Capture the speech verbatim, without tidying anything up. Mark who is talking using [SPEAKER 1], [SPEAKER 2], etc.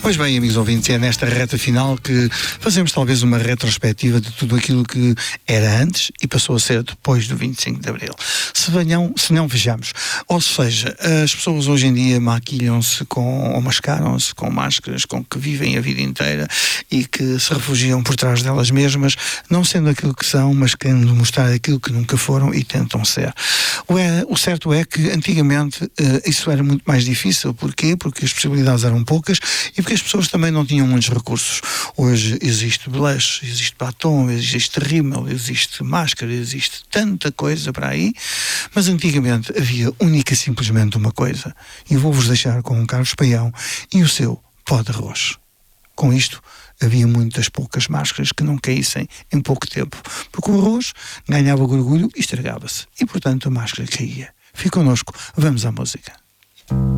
[SPEAKER 1] Pois bem, amigos ouvintes, é nesta reta final que fazemos talvez uma retrospectiva de tudo aquilo que era antes e passou a ser depois do vinte e cinco de Abril. Se, venham, se não vejamos, ou seja, as pessoas hoje em dia maquilham-se com, ou mascaram-se com máscaras com que vivem a vida inteira e que se refugiam por trás delas mesmas, não sendo aquilo que são, mas querendo mostrar aquilo que nunca foram e tentam ser. O, é, o certo é que antigamente uh, isso era muito mais difícil. Porquê? Porque as possibilidades eram poucas e porque as pessoas também não tinham muitos recursos. Hoje existe blush, existe batom, existe rímel, existe máscara, existe tanta coisa para aí, mas antigamente havia única e simplesmente uma coisa. E vou-vos deixar com o Carlos Paião e o seu pó de arroz. Com isto, havia muitas poucas máscaras que não caíssem em pouco tempo, porque o arroz ganhava gorgulho e estragava-se. E, portanto, a máscara caía. Fique connosco, vamos à música.